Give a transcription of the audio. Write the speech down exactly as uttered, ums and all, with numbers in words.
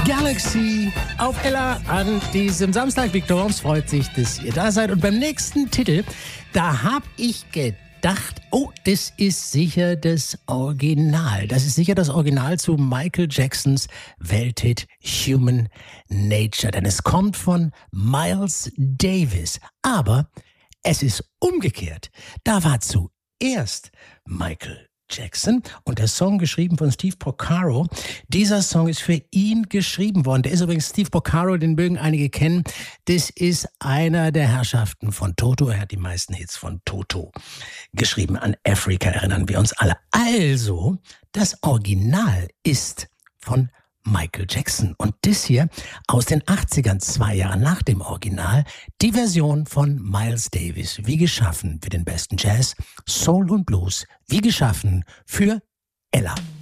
Galaxy auf Ella an diesem Samstag. Victor Worms freut sich, dass ihr da seid. Und beim nächsten Titel, da habe ich gedacht, oh, das ist sicher das Original. Das ist sicher das Original zu Michael Jacksons Welthit Human Nature. Denn es kommt von Miles Davis. Aber es ist umgekehrt. Da war zuerst Michael Jackson und der Song geschrieben von Steve Porcaro. Dieser Song ist für ihn geschrieben worden. Der ist übrigens Steve Porcaro, den mögen einige kennen. Das ist einer der Herrschaften von Toto. Er hat die meisten Hits von Toto geschrieben. An Africa erinnern wir uns alle. Also, das Original ist von Michael Jackson. Und das hier aus den achtzigern, zwei Jahre nach dem Original, die Version von Miles Davis, wie geschaffen für den besten Jazz, Soul und Blues, wie geschaffen für Ella.